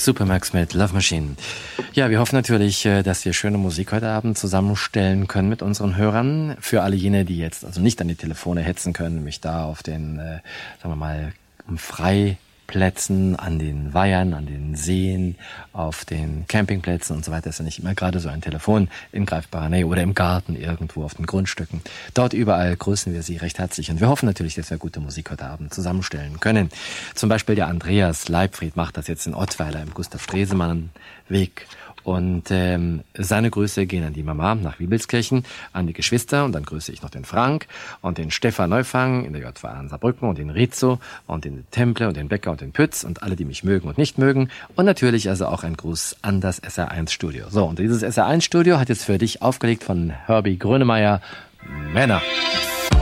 Supermax mit Love Machine. Ja, wir hoffen natürlich, dass wir schöne Musik heute Abend zusammenstellen können mit unseren Hörern. Für alle jene, die jetzt also nicht an die Telefone hetzen können, nämlich da auf den, sagen wir mal, Freiplätzen, an den Weihern, an den Seen, auf den Campingplätzen und so weiter, ist ja nicht immer gerade so ein Telefon in greifbarer Nähe oder im Garten irgendwo auf den Grundstücken. Dort überall grüßen wir Sie recht herzlich und wir hoffen natürlich, dass wir gute Musik heute Abend zusammenstellen können. Zum Beispiel der Andreas Leibfried macht das jetzt in Ottweiler im Gustav-Stresemann-Weg. Und seine Grüße gehen an die Mama nach Wiebelskirchen, an die Geschwister und dann grüße ich noch den Frank und den Stefan Neufang in der JVA in Saarbrücken und den Rizzo und den Temple und den Becker und den Pütz und alle, die mich mögen und nicht mögen und natürlich also auch ein Gruß an das SR1 Studio. So, und dieses SR1 Studio hat jetzt für dich aufgelegt von Herbie Grönemeyer Männer.